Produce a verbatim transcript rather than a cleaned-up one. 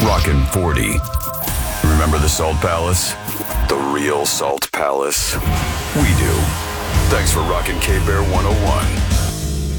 Rockin' forty. Remember the Salt Palace? The real Salt Palace. We do. Thanks for rocking K-Bear one oh one.